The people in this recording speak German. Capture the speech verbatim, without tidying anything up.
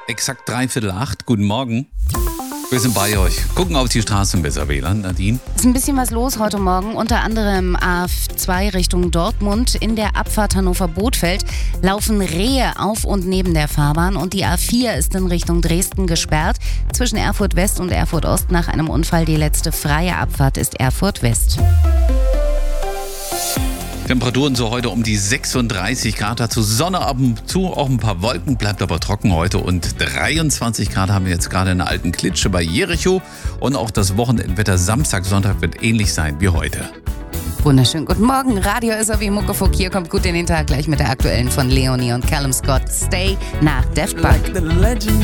Exakt dreiviertel acht. Guten Morgen. Wir sind bei euch. Gucken auf die Straßen besser, W L A N. Nadine? Es ist ein bisschen was los heute Morgen. Unter anderem A zwei Richtung Dortmund. In der Abfahrt Hannover-Bothfeld laufen Rehe auf und neben der Fahrbahn. Und die A vier ist in Richtung Dresden gesperrt. Zwischen Erfurt West und Erfurt Ost nach einem Unfall. Die letzte freie Abfahrt ist Erfurt West. Temperaturen so heute um die sechsunddreißig Grad, dazu Sonne ab und zu, auch ein paar Wolken, bleibt aber trocken heute und dreiundzwanzig Grad haben wir jetzt gerade in der alten Klitsche bei Jericho und auch das Wochenendwetter Samstag, Sonntag wird ähnlich sein wie heute. Wunderschönen guten Morgen, Radio S A W Muckefuck, hier kommt gut in den Tag gleich mit der aktuellen von Leonie und Callum Scott, Stay nach Daft Punk.